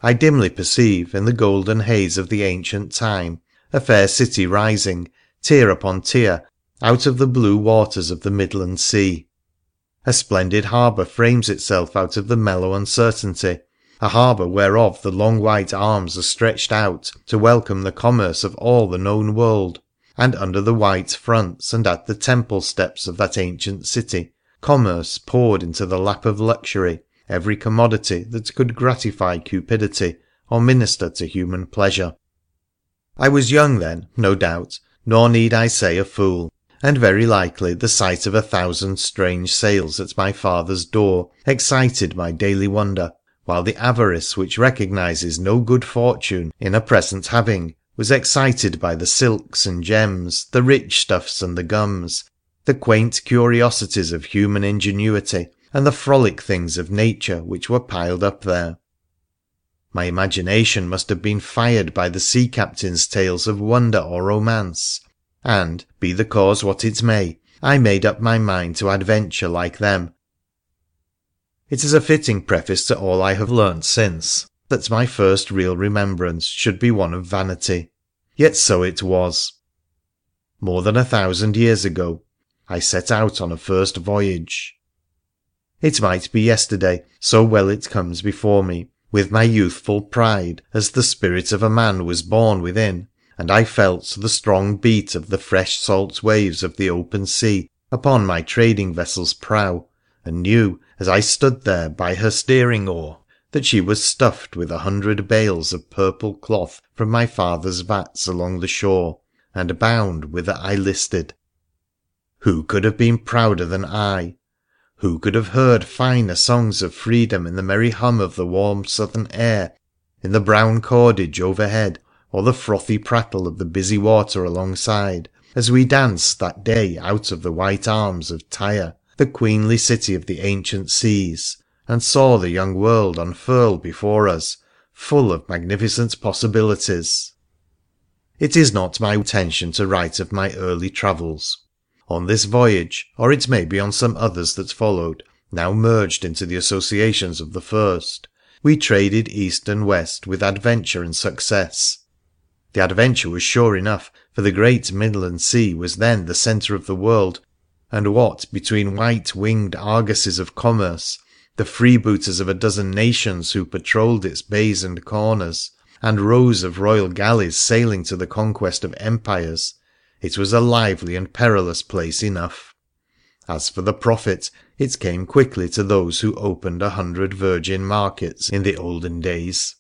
I dimly perceive, in the golden haze of the ancient time, a fair city rising, tier upon tier, out of the blue waters of the Midland Sea. A splendid harbour frames itself out of the mellow uncertainty, a harbour whereof the long white arms are stretched out to welcome the commerce of all the known world, and under the white fronts and at the temple steps of that ancient city commerce poured into the lap of luxury every commodity that could gratify cupidity or minister to human pleasure. I was young then, no doubt, nor need I say a fool, and very likely the sight of 1,000 strange sails at my father's door excited my daily wonder, while the avarice which recognises no good fortune in a present having was excited by the silks and gems, the rich stuffs and the gums, the quaint curiosities of human ingenuity, and the frolic things of nature which were piled up there. My imagination must have been fired by the sea captain's tales of wonder or romance, and, be the cause what it may, I made up my mind to adventure like them. It is a fitting preface to all I have learnt since, that my first real remembrance should be one of vanity. Yet so it was. More than 1,000 years ago, I set out on a first voyage. It might be yesterday, so well it comes before me, with my youthful pride as the spirit of a man was born within, and I felt the strong beat of the fresh salt waves of the open sea upon my trading vessel's prow, and knew, as I stood there by her steering oar, that she was stuffed with 100 bales of purple cloth from my father's vats along the shore, and bound whither I listed. Who could have been prouder than I? Who could have heard finer songs of freedom in the merry hum of the warm southern air, in the brown cordage overhead, or the frothy prattle of the busy water alongside, as we danced that day out of the white arms of Tyre, the queenly city of the ancient seas, and saw the young world unfurl before us, full of magnificent possibilities? It is not my intention to write of my early travels. On this voyage, or it may be on some others that followed, now merged into the associations of the first, we traded east and west with adventure and success. The adventure was sure enough, for the great Midland Sea was then the centre of the world, and what between white-winged argosies of commerce, the freebooters of a dozen nations who patrolled its bays and corners, and rows of royal galleys sailing to the conquest of empires, it was a lively and perilous place enough. As for the profit, it came quickly to those who opened 100 virgin markets in the olden days.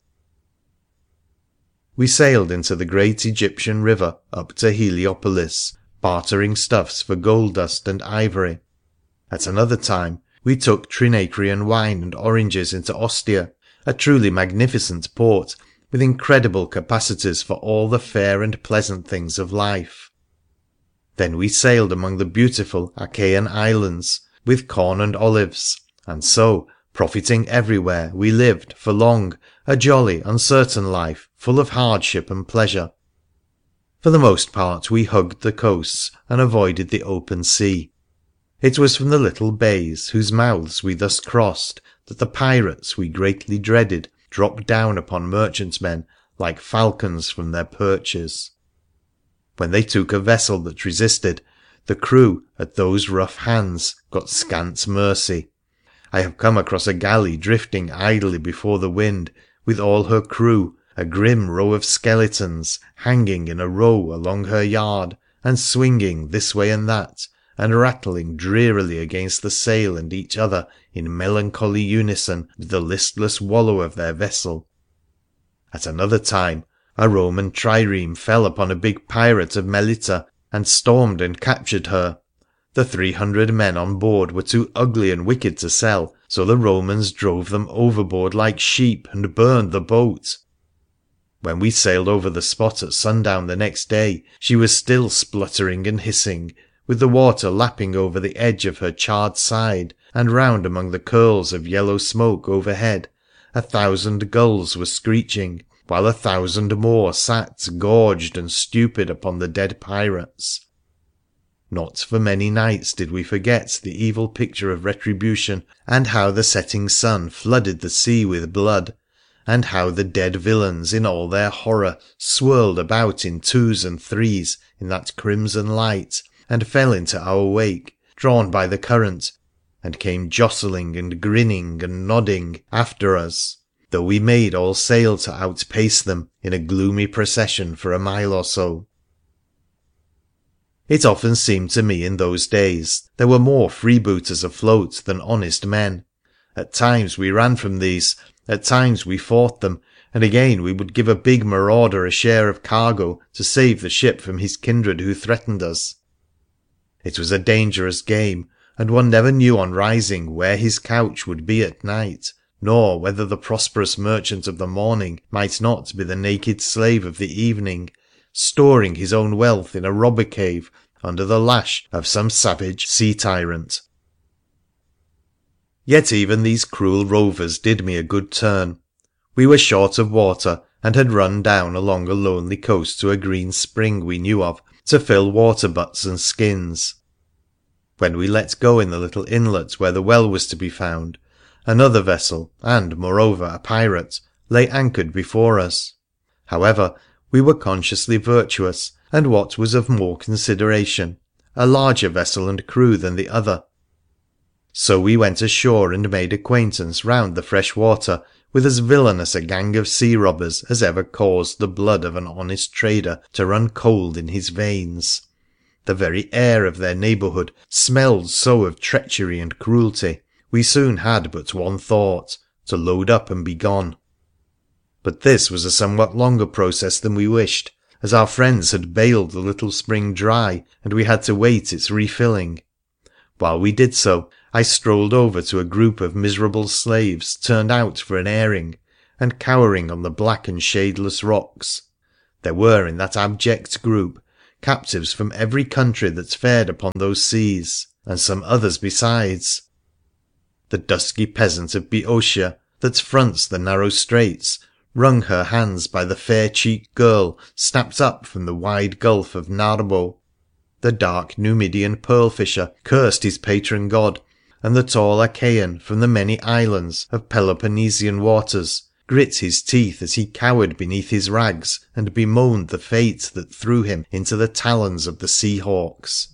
We sailed into the great Egyptian river up to Heliopolis, bartering stuffs for gold dust and ivory. At another time we took Trinacrian wine and oranges into Ostia, a truly magnificent port, with incredible capacities for all the fair and pleasant things of life. Then we sailed among the beautiful Achaean islands, with corn and olives, and so, profiting everywhere, we lived, for long, a jolly, uncertain life, full of hardship and pleasure. For the most part we hugged the coasts and avoided the open sea. It was from the little bays, whose mouths we thus crossed, that the pirates we greatly dreaded dropped down upon merchantmen like falcons from their perches. When they took a vessel that resisted, the crew, at those rough hands, got scant mercy. I have come across a galley drifting idly before the wind, with all her crew, a grim row of skeletons, hanging in a row along her yard, and swinging this way and that, and rattling drearily against the sail and each other in melancholy unison with the listless wallow of their vessel. At another time, a Roman trireme fell upon a big pirate of Melita, and stormed and captured her. The 300 men on board were too ugly and wicked to sell, so the Romans drove them overboard like sheep and burned the boat. When we sailed over the spot at sundown the next day, she was still spluttering and hissing, with the water lapping over the edge of her charred side, and round among the curls of yellow smoke overhead 1,000 gulls were screeching, while 1,000 more sat gorged and stupid upon the dead pirates. Not for many nights did we forget the evil picture of retribution, and how the setting sun flooded the sea with blood, and how the dead villains in all their horror swirled about in twos and threes in that crimson light, and fell into our wake, drawn by the current, and came jostling and grinning and nodding after us, though we made all sail to outpace them in a gloomy procession for a mile or so. It often seemed to me in those days there were more freebooters afloat than honest men. At times we ran from these, at times we fought them, and again we would give a big marauder a share of cargo to save the ship from his kindred who threatened us. It was a dangerous game, and one never knew on rising where his couch would be at night, nor whether the prosperous merchant of the morning might not be the naked slave of the evening, storing his own wealth in a robber cave under the lash of some savage sea tyrant. Yet even these cruel rovers did me a good turn. We were short of water, and had run down along a lonely coast to a green spring we knew of to fill water butts and skins. When we let go in the little inlet where the well was to be found, another vessel, and, moreover, a pirate, lay anchored before us. However, we were consciously virtuous, and what was of more consideration, a larger vessel and crew than the other. So we went ashore and made acquaintance round the fresh water with as villainous a gang of sea robbers as ever caused the blood of an honest trader to run cold in his veins. The very air of their neighbourhood smelled so of treachery and cruelty, we soon had but one thought, to load up and be gone. But this was a somewhat longer process than we wished, as our friends had bailed the little spring dry, and we had to wait its refilling. While we did so, I strolled over to a group of miserable slaves turned out for an airing, and cowering on the black and shadeless rocks. There were in that abject group captives from every country that fared upon those seas, and some others besides. The dusky peasant of Boeotia, that fronts the narrow straits, wrung her hands by the fair-cheeked girl snapped up from the wide gulf of Narbo. The dark Numidian pearl-fisher cursed his patron god, and the tall Achaean from the many islands of Peloponnesian waters grit his teeth as he cowered beneath his rags and bemoaned the fate that threw him into the talons of the sea-hawks.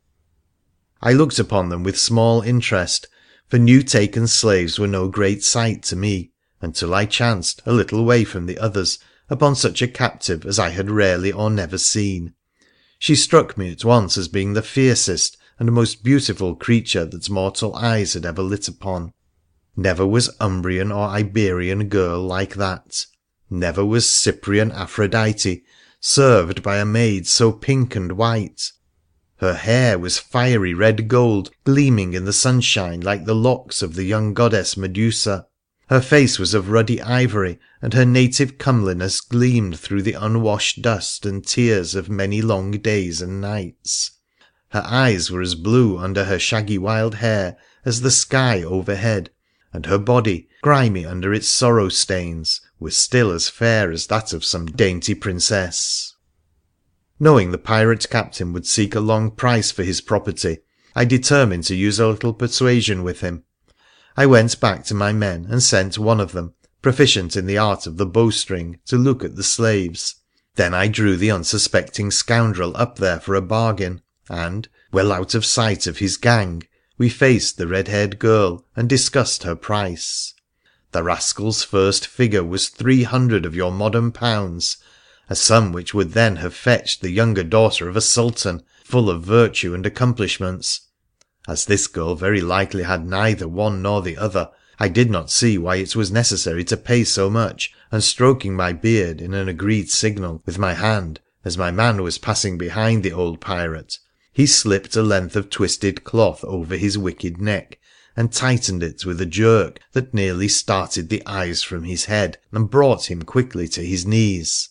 I looked upon them with small interest, for new-taken slaves were no great sight to me, until I chanced, a little way from the others, upon such a captive as I had rarely or never seen. She struck me at once as being the fiercest and most beautiful creature that mortal eyes had ever lit upon. Never was Umbrian or Iberian girl like that. Never was Cyprian Aphrodite served by a maid so pink and white. Her hair was fiery red gold, gleaming in the sunshine like the locks of the young goddess Medusa. Her face was of ruddy ivory, and her native comeliness gleamed through the unwashed dust and tears of many long days and nights. Her eyes were as blue under her shaggy wild hair as the sky overhead, and her body, grimy under its sorrow stains, was still as fair as that of some dainty princess. Knowing the pirate captain would seek a long price for his property, I determined to use a little persuasion with him. I went back to my men and sent one of them, proficient in the art of the bowstring, to look at the slaves. Then I drew the unsuspecting scoundrel up there for a bargain, and, well out of sight of his gang, we faced the red-haired girl and discussed her price. The rascal's first figure was 300 of your modern pounds, a sum which would then have fetched the younger daughter of a sultan, full of virtue and accomplishments. As this girl very likely had neither one nor the other, I did not see why it was necessary to pay so much, and stroking my beard in an agreed signal with my hand as my man was passing behind the old pirate, he slipped a length of twisted cloth over his wicked neck, and tightened it with a jerk that nearly started the eyes from his head and brought him quickly to his knees.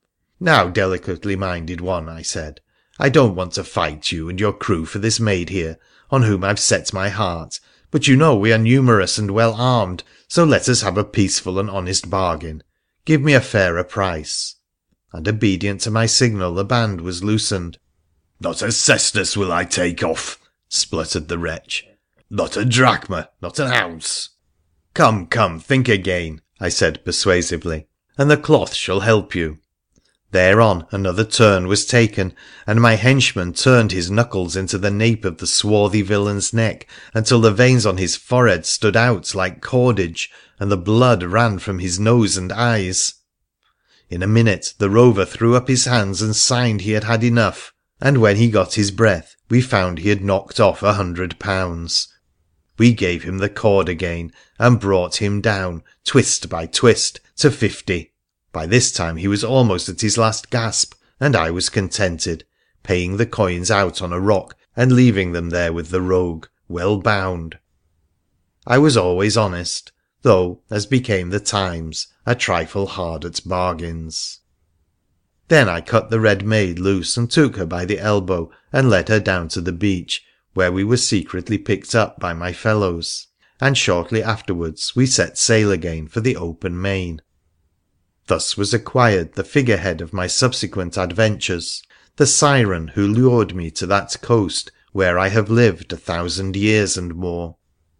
"Now, delicately minded one," I said, "I don't want to fight you and your crew for this maid here, on whom I've set my heart, but you know we are numerous and well armed, so let us have a peaceful and honest bargain. Give me a fairer price." And obedient to my signal the band was loosened. "Not a cestus will I take off," spluttered the wretch. "Not a drachma, not an ounce." "Come, come, think again," I said persuasively. and the cloth shall help you." Thereon another turn was taken, and my henchman turned his knuckles into the nape of the swarthy villain's neck until the veins on his forehead stood out like cordage, and the blood ran from his nose and eyes. In a minute the rover threw up his hands and signed he had had enough, and when he got his breath we found he had knocked off £100. We gave him the cord again, and brought him down, twist by twist, to 50. By this time he was almost at his last gasp, and I was contented, paying the coins out on a rock and leaving them there with the rogue, well bound. I was always honest, though, as became the times, a trifle hard at bargains. Then I cut the red maid loose and took her by the elbow and led her down to the beach, where we were secretly picked up by my fellows, and shortly afterwards we set sail again for the open main. Thus was acquired the figurehead of my subsequent adventures, the siren who lured me to that coast where I have lived 1,000 years and more.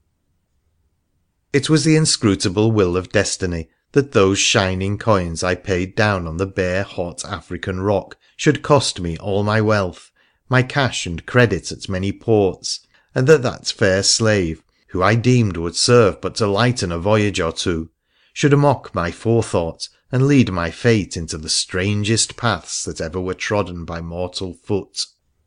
It was the inscrutable will of destiny that those shining coins I paid down on the bare hot African rock should cost me all my wealth, my cash and credit at many ports, and that fair slave, who I deemed would serve but to lighten a voyage or two, should mock my forethought and lead my fate into the strangest paths that ever were trodden by mortal foot.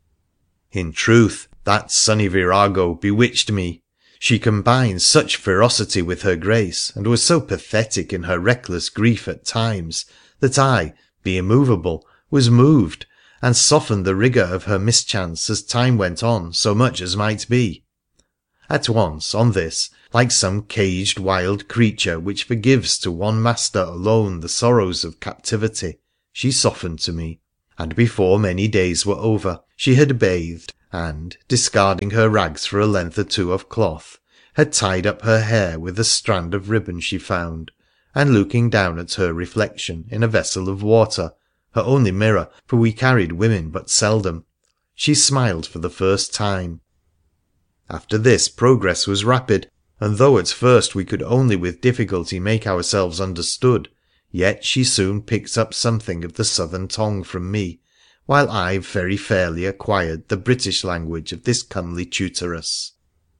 In truth, that sunny virago bewitched me. She combined such ferocity with her grace, and was so pathetic in her reckless grief at times, that I, the immovable, was moved, and softened the rigour of her mischance as time went on so much as might be. At once, on this, like some caged wild creature which forgives to one master alone the sorrows of captivity, she softened to me, and before many days were over she had bathed, and, discarding her rags for a length or two of cloth, had tied up her hair with a strand of ribbon she found, and looking down at her reflection in a vessel of water, her only mirror, for we carried women but seldom, she smiled for the first time. After this progress was rapid, and though at first we could only with difficulty make ourselves understood, yet she soon picked up something of the southern tongue from me, while I very fairly acquired the British language of this comely tutoress.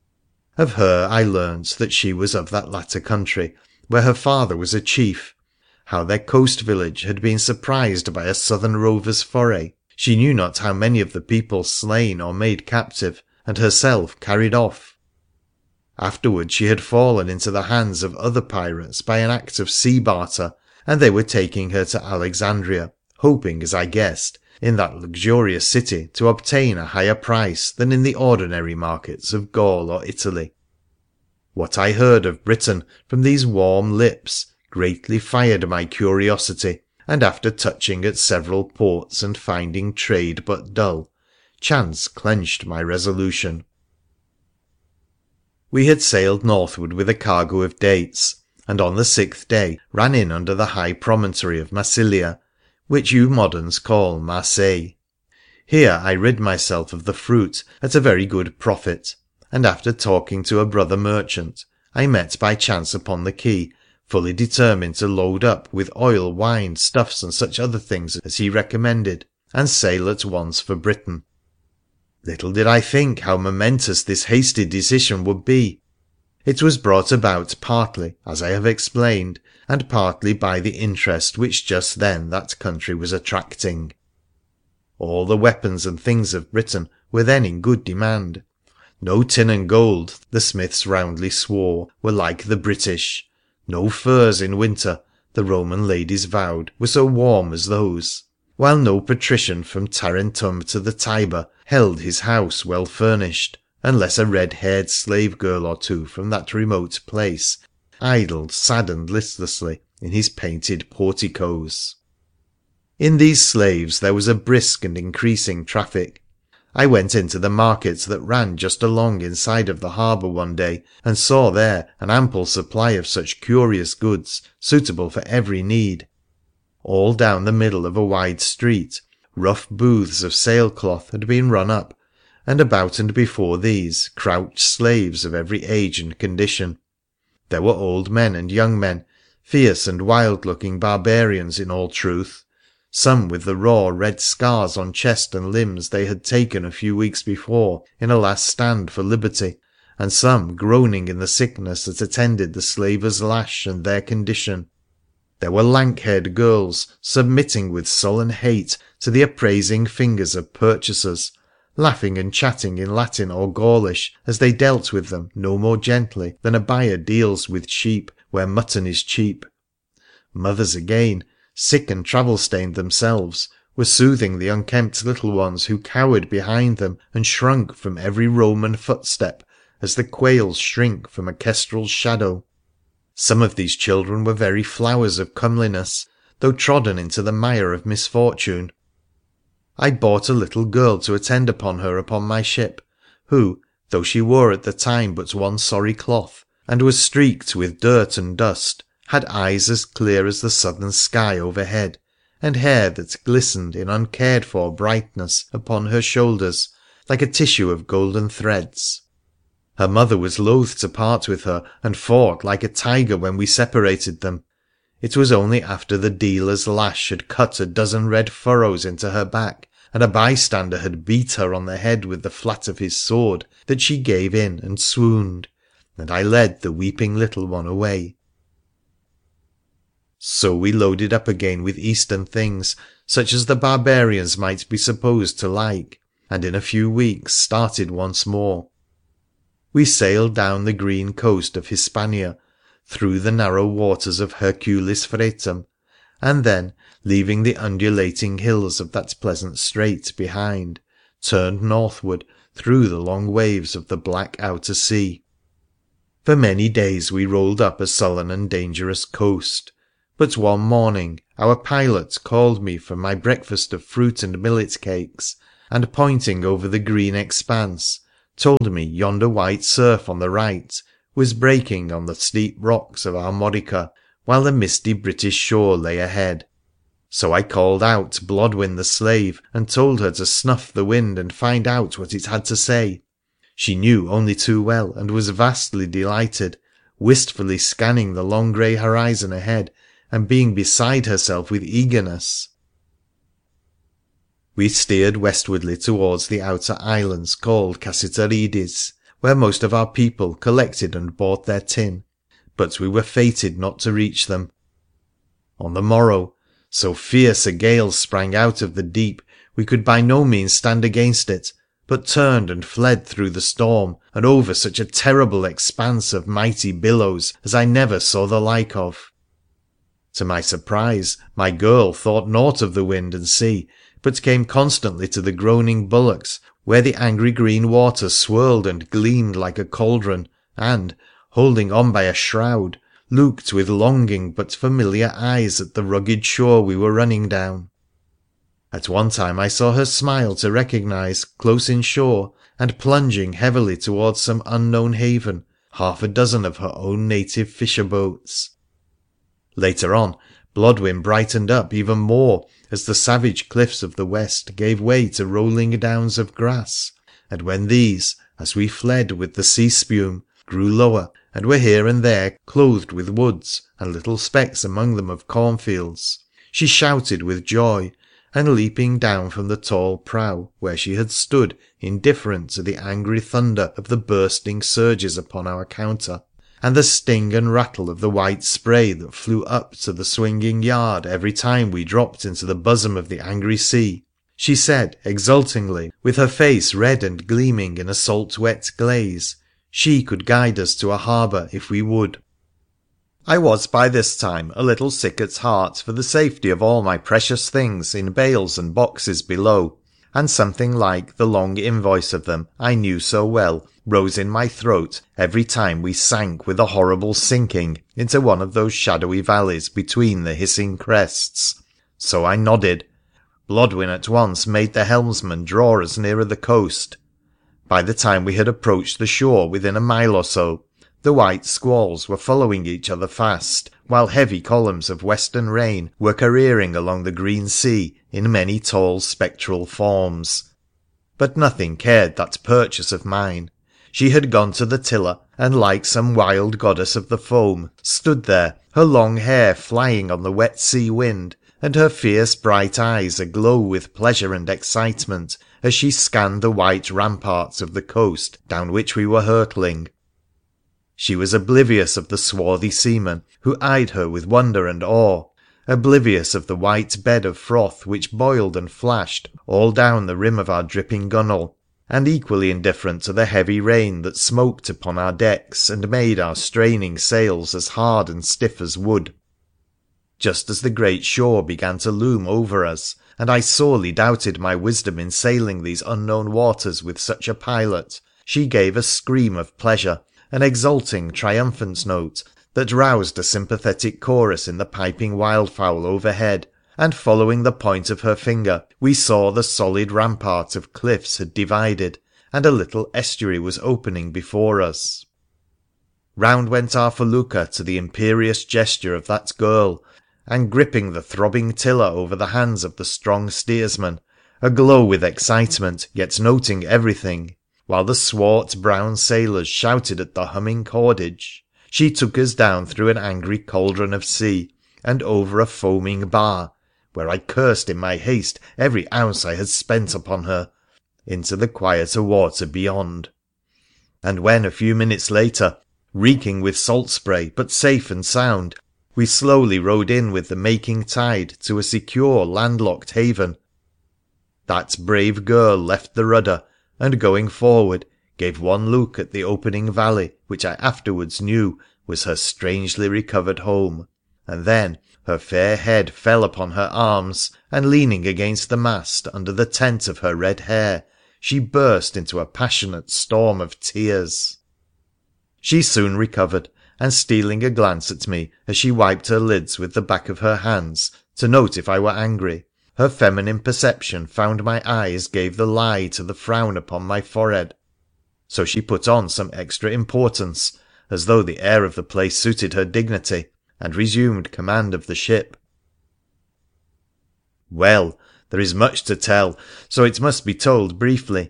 Of her I learnt that she was of that latter country, where her father was a chief, how their coast village had been surprised by a southern rover's foray, she knew not how many of the people slain or made captive, and herself carried off. Afterwards she had fallen into the hands of other pirates by an act of sea barter, and they were taking her to Alexandria, hoping, as I guessed, in that luxurious city to obtain a higher price than in the ordinary markets of Gaul or Italy. What I heard of Britain from these warm lips greatly fired my curiosity, and after touching at several ports and finding trade but dull, chance clenched my resolution. We had sailed northward with a cargo of dates, and on the 6th day ran in under the high promontory of Massilia, which you moderns call Marseilles. Here I rid myself of the fruit at a very good profit, and after talking to a brother merchant, I met by chance upon the quay, fully determined to load up with oil, wine, stuffs, and such other things as he recommended, and sail at once for Britain. Little did I think how momentous this hasty decision would be. It was brought about partly, as I have explained, and partly by the interest which just then that country was attracting. All the weapons and things of Britain were then in good demand. No tin and gold, the smiths roundly swore, were like the British. No furs in winter, the Roman ladies vowed, were so warm as those, while no patrician from Tarentum to the Tiber held his house well furnished, unless a red-haired slave girl or two from that remote place idled sad and listlessly in his painted porticos. In these slaves there was a brisk and increasing traffic. I went into the market that ran just along inside of the harbour one day, and saw there an ample supply of such curious goods, suitable for every need. All down the middle of a wide street, rough booths of sailcloth had been run up, and about and before these crouched slaves of every age and condition. There were old men and young men, fierce and wild-looking barbarians in all truth, some with the raw red scars on chest and limbs they had taken a few weeks before in a last stand for liberty, and some groaning in the sickness that attended the slaver's lash and their condition. There were lank-haired girls submitting with sullen hate to the appraising fingers of purchasers, laughing and chatting in Latin or Gaulish as they dealt with them no more gently than a buyer deals with sheep where mutton is cheap. Mothers again, sick and travel-stained themselves, were soothing the unkempt little ones who cowered behind them and shrunk from every Roman footstep as the quails shrink from a kestrel's shadow. Some of these children were very flowers of comeliness, though trodden into the mire of misfortune. I bought a little girl to attend upon her upon my ship, who, though she wore at the time but one sorry cloth, and was streaked with dirt and dust, had eyes as clear as the southern sky overhead, and hair that glistened in uncared-for brightness upon her shoulders like a tissue of golden threads. Her mother was loath to part with her, and fought like a tiger when we separated them. It was only after the dealer's lash had cut a dozen red furrows into her back, and a bystander had beat her on the head with the flat of his sword, that she gave in and swooned, and I led the weeping little one away. So we loaded up again with Eastern things, such as the barbarians might be supposed to like, and in a few weeks started once more. We sailed down the green coast of Hispania, through the narrow waters of Hercules Fretum, and then, leaving the undulating hills of that pleasant strait behind, turned northward through the long waves of the black outer sea. For many days we rolled up a sullen and dangerous coast, but one morning our pilot called me for my breakfast of fruit and millet cakes, and pointing over the green expanse, told me yonder white surf on the right was breaking on the steep rocks of Armorica, while the misty British shore lay ahead. So I called out Blodwen the slave, and told her to snuff the wind and find out what it had to say. She knew only too well, and was vastly delighted, wistfully scanning the long grey horizon ahead, and being beside herself with eagerness. We steered westwardly towards the outer islands called Cassiterides, where most of our people collected and bought their tin, but we were fated not to reach them. On the morrow, so fierce a gale sprang out of the deep, we could by no means stand against it, but turned and fled through the storm, and over such a terrible expanse of mighty billows as I never saw the like of. To my surprise, my girl thought naught of the wind and sea, but came constantly to the groaning bulwarks, where the angry green water swirled and gleamed like a cauldron, and, holding on by a shroud, looked with longing but familiar eyes at the rugged shore we were running down. At one time I saw her smile to recognise, close in shore, and plunging heavily towards some unknown haven, half a dozen of her own native fisher boats. Later on, Blodwen brightened up even more as the savage cliffs of the west gave way to rolling downs of grass, and when these, as we fled with the sea spume, grew lower, and were here and there clothed with woods, and little specks among them of cornfields, she shouted with joy, and leaping down from the tall prow where she had stood indifferent to the angry thunder of the bursting surges upon our counter, and the sting and rattle of the white spray that flew up to the swinging yard every time we dropped into the bosom of the angry sea, she said exultingly, with her face red and gleaming in a salt-wet glaze, she could guide us to a harbour if we would. I was by this time a little sick at heart for the safety of all my precious things in bales and boxes below, and something like the long invoice of them I knew so well rose in my throat every time we sank with a horrible sinking into one of those shadowy valleys between the hissing crests. So I nodded. Blodwen at once made the helmsman draw us nearer the coast. By the time we had approached the shore within a mile or so, the white squalls were following each other fast, while heavy columns of western rain were careering along the green sea in many tall spectral forms. But nothing cared that purchase of mine. She had gone to the tiller, and like some wild goddess of the foam stood there, her long hair flying on the wet sea wind, and her fierce bright eyes aglow with pleasure and excitement as she scanned the white ramparts of the coast down which we were hurtling. She was oblivious of the swarthy seamen who eyed her with wonder and awe, oblivious of the white bed of froth which boiled and flashed all down the rim of our dripping gunwale, and equally indifferent to the heavy rain that smoked upon our decks and made our straining sails as hard and stiff as wood. Just as the great shore began to loom over us, and I sorely doubted my wisdom in sailing these unknown waters with such a pilot, she gave a scream of pleasure, an exulting, triumphant note that roused a sympathetic chorus in the piping wildfowl overhead, and following the point of her finger we saw the solid rampart of cliffs had divided, and a little estuary was opening before us. Round went our felucca to the imperious gesture of that girl, and gripping the throbbing tiller over the hands of the strong steersman, aglow with excitement, yet noting everything, while the swart brown sailors shouted at the humming cordage, she took us down through an angry cauldron of sea, and over a foaming bar, where I cursed in my haste every ounce I had spent upon her, into the quieter water beyond. And when a few minutes later, reeking with salt spray but safe and sound, we slowly rowed in with the making tide to a secure landlocked haven, that brave girl left the rudder, and going forward gave one look at the opening valley which I afterwards knew was her strangely recovered home, and then her fair head fell upon her arms, and leaning against the mast under the tent of her red hair, she burst into a passionate storm of tears. She soon recovered, and stealing a glance at me as she wiped her lids with the back of her hands to note if I were angry, her feminine perception found my eyes gave the lie to the frown upon my forehead. So she put on some extra importance, as though the air of the place suited her dignity, and resumed command of the ship. Well, there is much to tell, so it must be told briefly.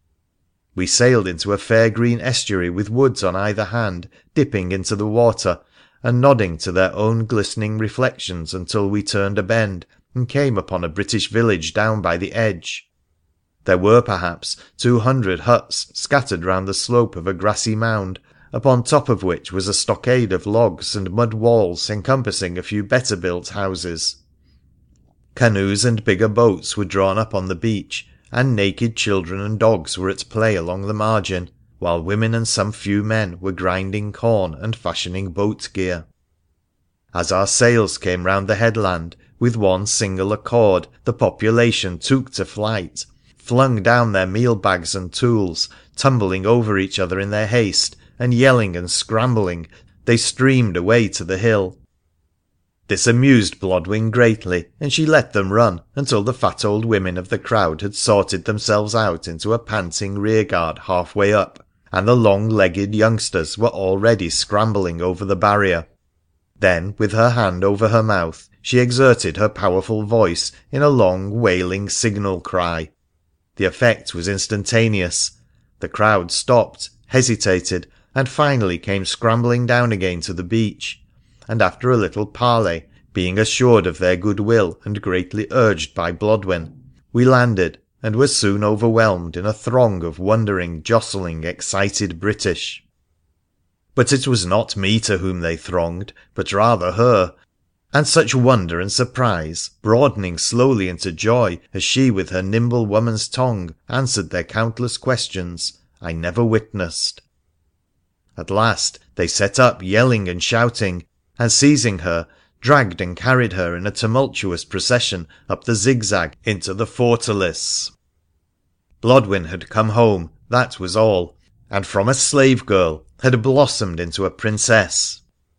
We sailed into a fair green estuary with woods on either hand dipping into the water and nodding to their own glistening reflections until we turned a bend and came upon a British village down by the edge. There were perhaps 200 huts scattered round the slope of a grassy mound, upon top of which was a stockade of logs and mud walls encompassing a few better built houses. Canoes and bigger boats were drawn up on the beach, and naked children and dogs were at play along the margin, while women and some few men were grinding corn and fashioning boat gear. As our sails came round the headland, with one single accord the population took to flight, flung down their meal bags and tools, tumbling over each other in their haste, and yelling and scrambling, they streamed away to the hill. This amused Blodwen greatly, and she let them run until the fat old women of the crowd had sorted themselves out into a panting rearguard halfway up, and the long-legged youngsters were already scrambling over the barrier. Then, with her hand over her mouth, she exerted her powerful voice in a long, wailing signal cry. The effect was instantaneous. The crowd stopped, hesitated, and finally came scrambling down again to the beach, and after a little parley, being assured of their goodwill and greatly urged by Blodwen, we landed, and were soon overwhelmed in a throng of wondering, jostling, excited British. But it was not me to whom they thronged, but rather her, and such wonder and surprise, broadening slowly into joy as she with her nimble woman's tongue answered their countless questions, I never witnessed. At last they set up yelling and shouting, and seizing her, dragged and carried her in a tumultuous procession up the zigzag into the fortalice. Blodwen had come home, that was all, and from a slave girl had blossomed into a princess.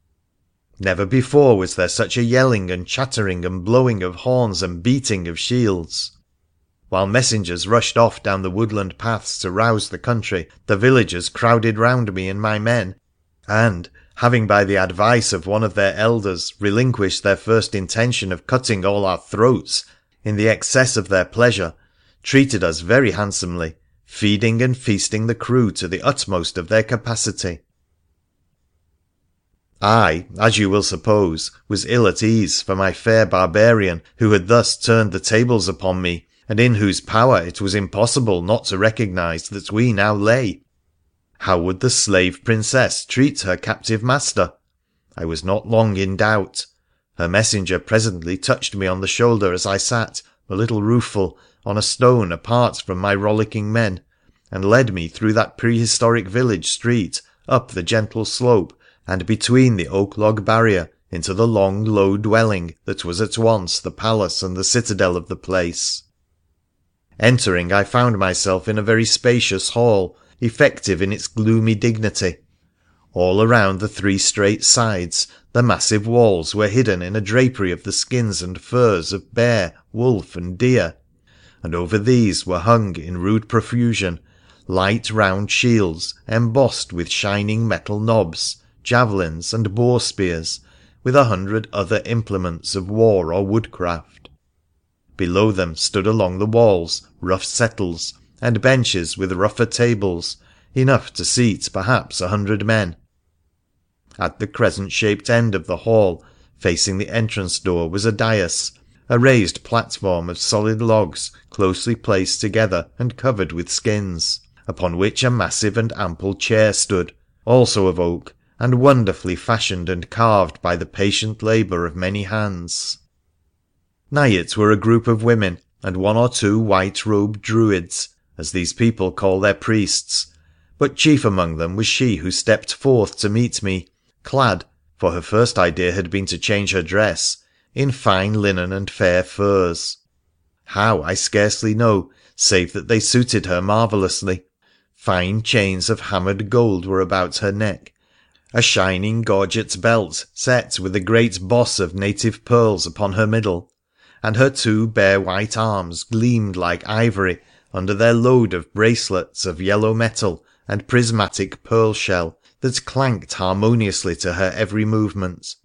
Never before was there such a yelling and chattering and blowing of horns and beating of shields. While messengers rushed off down the woodland paths to rouse the country, the villagers crowded round me and my men, and, having by the advice of one of their elders relinquished their first intention of cutting all our throats in the excess of their pleasure, treated us very handsomely, feeding and feasting the crew to the utmost of their capacity. I, as you will suppose, was ill at ease for my fair barbarian who had thus turned the tables upon me, and in whose power it was impossible not to recognise that we now lay. How would the slave princess treat her captive master? I was not long in doubt. Her messenger presently touched me on the shoulder as I sat, a little rueful, on a stone apart from my rollicking men, and led me through that prehistoric village street, up the gentle slope, and between the oak log barrier into the long, low dwelling that was at once the palace and the citadel of the place. Entering, I found myself in a very spacious hall, effective in its gloomy dignity. All around the three straight sides the massive walls were hidden in a drapery of the skins and furs of bear, wolf, and deer, and over these were hung in rude profusion light round shields embossed with shining metal knobs, javelins, and boar spears, with 100 other implements of war or woodcraft. Below them stood along the walls rough settles, and benches with rougher tables, enough to seat perhaps 100 men. At the crescent-shaped end of the hall, facing the entrance door, was a dais, a raised platform of solid logs closely placed together and covered with skins, upon which a massive and ample chair stood, also of oak, and wonderfully fashioned and carved by the patient labour of many hands. Nigh it were a group of women, and 1 or 2 white-robed druids, as these people call their priests, but chief among them was she who stepped forth to meet me, clad, for her first idea had been to change her dress, in fine linen and fair furs. How, I scarcely know, save that they suited her marvellously. Fine chains of hammered gold were about her neck, a shining gorget belt set with a great boss of native pearls upon her middle, and her 2 bare white arms gleamed like ivory under their load of bracelets of yellow metal and prismatic pearl shell that clanked harmoniously to her every movement.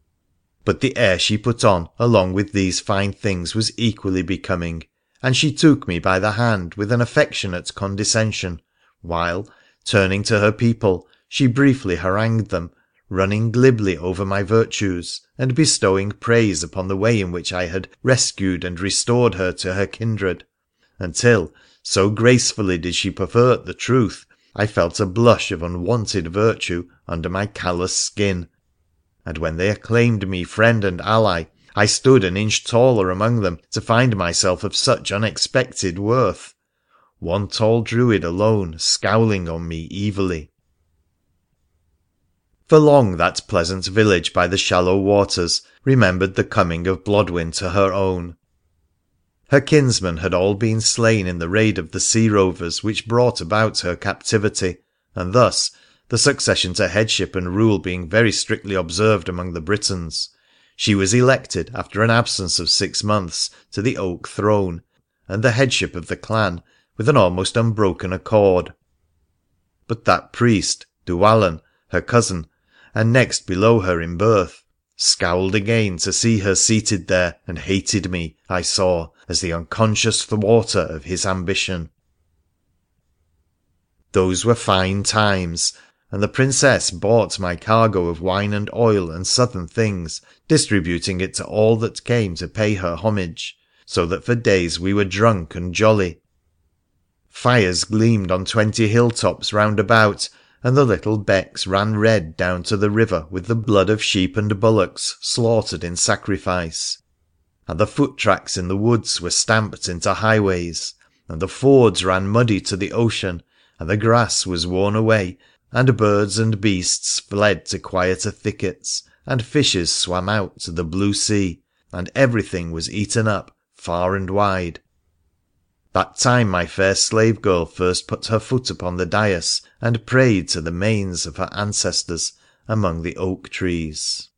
But the air she put on along with these fine things was equally becoming, and she took me by the hand with an affectionate condescension, while, turning to her people, she briefly harangued them, running glibly over my virtues, and bestowing praise upon the way in which I had rescued and restored her to her kindred, until, so gracefully did she pervert the truth, I felt a blush of unwonted virtue under my callous skin, and when they acclaimed me friend and ally, I stood an inch taller among them to find myself of such unexpected worth, 1 tall druid alone scowling on me evilly. For long that pleasant village by the shallow waters remembered the coming of Blodwen to her own. Her kinsmen had all been slain in the raid of the sea rovers which brought about her captivity, and thus, the succession to headship and rule being very strictly observed among the Britons, she was elected after an absence of 6 months to the oak throne, and the headship of the clan, with an almost unbroken accord. But that priest, Dhuwallon, her cousin, and next below her in birth, scowled again to see her seated there, and hated me, I saw, as the unconscious thwarter of his ambition. Those were fine times, and the princess bought my cargo of wine and oil and southern things, distributing it to all that came to pay her homage, so that for days we were drunk and jolly. Fires gleamed on 20 hilltops round about, and the little becks ran red down to the river with the blood of sheep and bullocks slaughtered in sacrifice, and the foot tracks in the woods were stamped into highways, and the fords ran muddy to the ocean, and the grass was worn away, and birds and beasts fled to quieter thickets, and fishes swam out to the blue sea, and everything was eaten up far and wide. That time my fair slave girl first put her foot upon the dais and prayed to the manes of her ancestors among the oak trees.